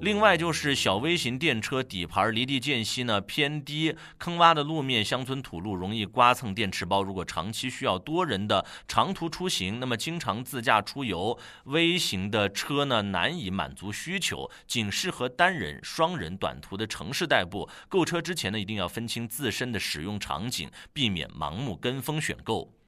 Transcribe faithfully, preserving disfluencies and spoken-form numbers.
另外就是小微型电车底盘离地间隙呢偏低，坑洼的路面、乡村土路容易刮蹭电池包。如果长期需要多人的长途出行，那么经常自驾出游，微型的车呢难以满足需求，仅适合单人、双人短途的城市代步。购车之前呢，一定要分清自身的使用场景，避免盲目跟风选购。